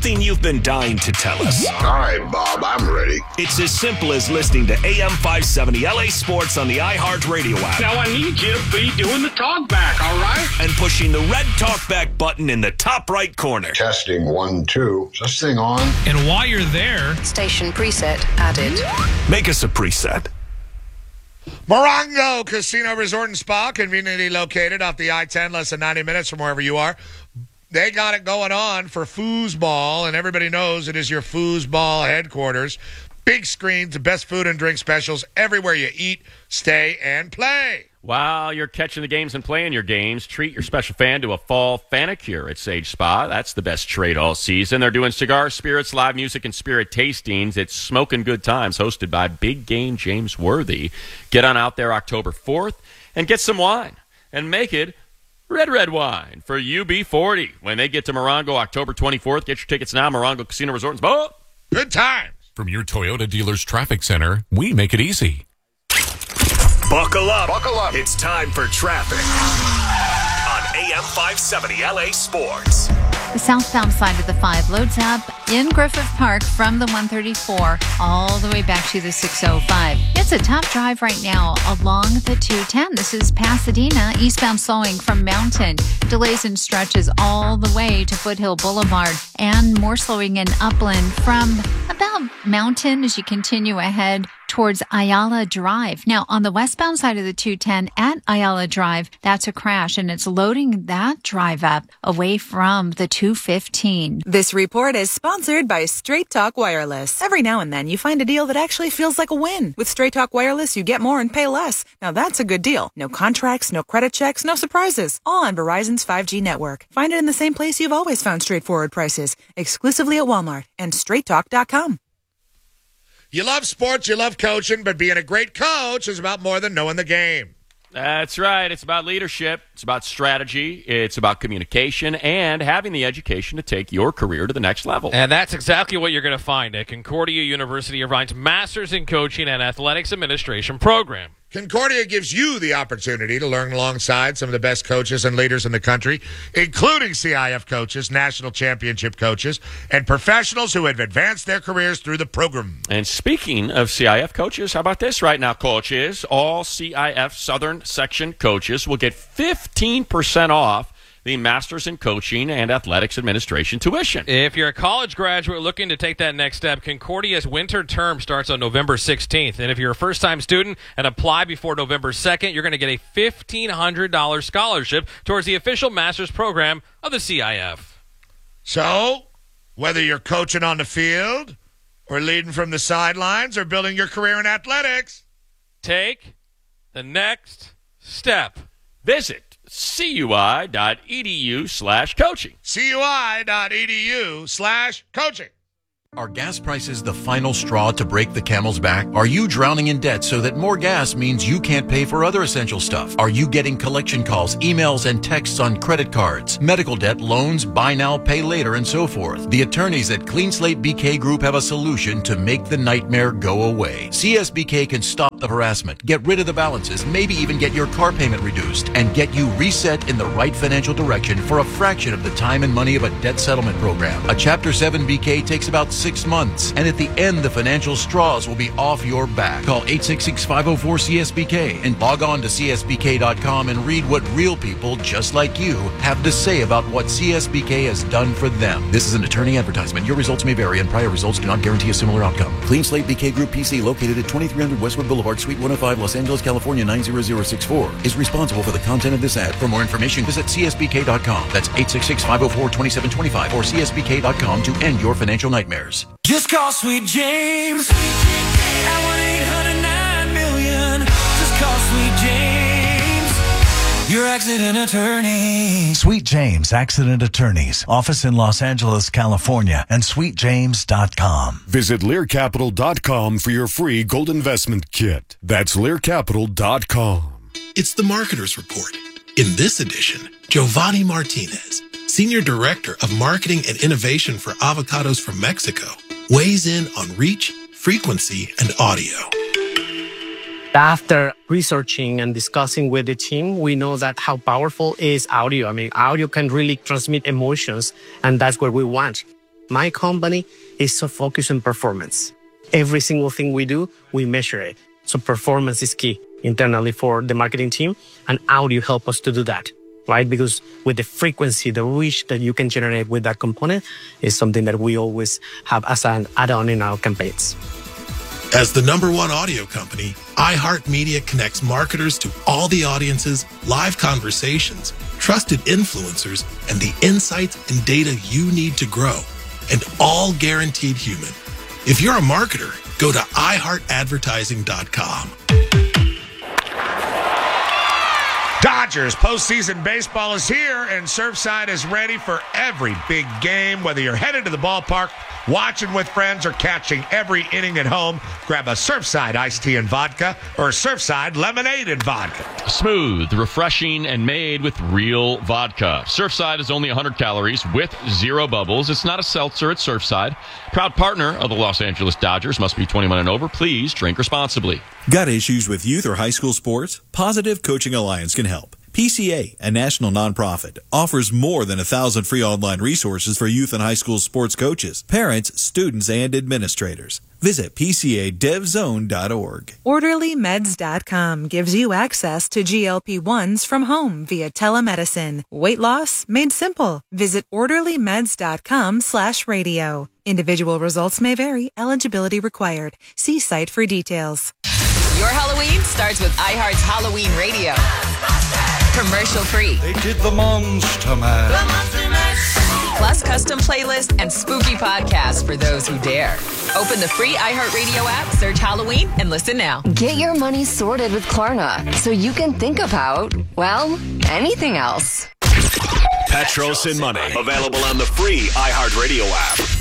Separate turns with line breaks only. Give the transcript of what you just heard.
something you've been dying to tell us.
All right, Bob, I'm ready.
It's as simple as listening to AM 570 LA Sports on the iHeartRadio app.
Now I need you to be doing the talk back, all right?
And pushing the red talkback button in the top right corner.
Testing 1, 2. Is this thing on?
And while you're there,
station preset added.
Make us a preset.
Morongo Casino Resort and Spa, conveniently located off the I-10, less than 90 minutes from wherever you are. They got it going on for foosball, and everybody knows it is your foosball headquarters. Big screens, the best food and drink specials everywhere you eat, stay, and play.
While you're catching the games and playing your games, treat your special fan to a fall Fanicure at Sage Spa. That's the best trade all season. They're doing cigar, spirits, live music, and spirit tastings. It's Smoking Good Times, hosted by Big Game James Worthy. Get on out there October 4th and get some wine and make it red wine for UB40. When they get to Morongo October 24th, get your tickets now, Morongo Casino Resort and Spa.
Good times.
From your Toyota dealer's traffic center, we make it easy.
Buckle up.
Buckle up.
It's time for traffic on AM 570 LA Sports.
The southbound side of the 5 loads up in Griffith Park from the 134 all the way back to the 605. It's a tough drive right now along the 210. This is Pasadena, eastbound slowing from Mountain. Delays and stretches all the way to Foothill Boulevard, and more slowing in Upland from about Mountain as you continue ahead towards Ayala Drive. Now, on the westbound side of the 210 at Ayala Drive, that's a crash, and it's loading that drive up away from the 215.
This report is sponsored by Straight Talk Wireless. Every now and then, you find a deal that actually feels like a win. With Straight Talk Wireless, you get more and pay less. Now, that's a good deal. No contracts, no credit checks, no surprises. All on Verizon's 5G network. Find it in the same place you've always found straightforward prices, exclusively at Walmart and straighttalk.com.
You love sports, you love coaching, but being a great coach is about more than knowing the game.
That's right. It's about leadership. It's about strategy. It's about communication and having the education to take your career to the next level.
and that's exactly what you're going to find at Concordia University Irvine's Masters in Coaching and Athletics Administration program.
Concordia gives you the opportunity to learn alongside some of the best coaches and leaders in the country, including CIF coaches, national championship coaches, and professionals who have advanced their careers through the program.
And speaking of CIF coaches, how about this right now, coaches? All CIF Southern Section coaches will get 15% off the Masters in Coaching and Athletics Administration tuition.
If you're a college graduate looking to take that next step, Concordia's winter term starts on November 16th. And if you're a first-time student and apply before November 2nd, you're going to get a $1,500 scholarship towards the official master's program of the CIF.
So, whether you're coaching on the field or leading from the sidelines or building your career in athletics,
take the next step.
Visit CUI.edu/coaching.
CUI.edu/coaching.
Are gas prices the final straw to break the camel's back? Are you drowning in debt so that more gas means you can't pay for other essential stuff? Are you getting collection calls, emails, and texts on credit cards, medical debt, loans, buy now, pay later, and so forth? The attorneys at Clean Slate BK Group have a solution to make the nightmare go away. CSBK can stop the harassment, get rid of the balances, maybe even get your car payment reduced, and get you reset in the right financial direction for a fraction of the time and money of a debt settlement program. A Chapter 7 BK takes about 6 months, and at the end, the financial straws will be off your back. Call 866-504-CSBK and log on to CSBK.com and read what real people just like you have to say about what CSBK has done for them. This is an attorney advertisement. Your results may vary, and prior results do not guarantee a similar outcome. Clean Slate BK Group PC, located at 2300 Westwood Boulevard, Suite 105, Los Angeles, California 90064, is responsible for the content of this ad. For more information, visit CSBK.com. That's 866-504-2725 or CSBK.com to end your financial nightmares.
Just call Sweet James at 1-800-9-million. Just call Sweet James, your accident attorney.
Sweet James Accident Attorneys. Office in Los Angeles, California, and sweetjames.com.
Visit LearCapital.com for your free gold investment kit. That's LearCapital.com.
It's the Marketer's Report. In this edition, Giovanni Martinez, Senior Director of Marketing and Innovation for Avocados from Mexico, weighs in on reach, frequency, and audio.
After researching and discussing with the team, we know that how powerful is audio. I mean, audio can really transmit emotions, and that's what we want. My company is so focused on performance. Every single thing we do, we measure it. So performance is key internally for the marketing team, and audio help us to do that, right? Because with the frequency, the reach that you can generate with that component is something that we always have as an add-on in our campaigns.
As the #1 audio company, iHeartMedia connects marketers to all the audiences, live conversations, trusted influencers, and the insights and data you need to grow, and all guaranteed human. If you're a marketer, go to iHeartAdvertising.com.
Dodgers postseason baseball is here, and Surfside is ready for every big game. Whether you're headed to the ballpark, watching with friends, or catching every inning at home, grab a Surfside iced tea and vodka or Surfside lemonade and vodka.
Smooth, refreshing, and made with real vodka. Surfside is only 100 calories with 0 bubbles. It's not a seltzer, it's Surfside. Proud partner of the Los Angeles Dodgers. Must be 21 and over. Please drink responsibly.
Got issues with youth or high school sports? Positive Coaching Alliance can help. PCA, a national nonprofit, offers more than 1,000 free online resources for youth and high school sports coaches, parents, students, and administrators. Visit PCADevZone.org.
OrderlyMeds.com gives you access to GLP-1s from home via telemedicine. Weight loss made simple. Visit OrderlyMeds.com/radio. Individual results may vary. Eligibility required. See site for details.
Your Halloween starts with iHeart's Halloween Radio. Commercial free.
They did the Monster Mash.
Plus custom playlists and spooky podcasts for those who dare. Open the free iHeartRadio app, search Halloween, and listen now.
Get your money sorted with Klarna so you can think about, well, anything else.
Petros and Money. Available on the free iHeartRadio app.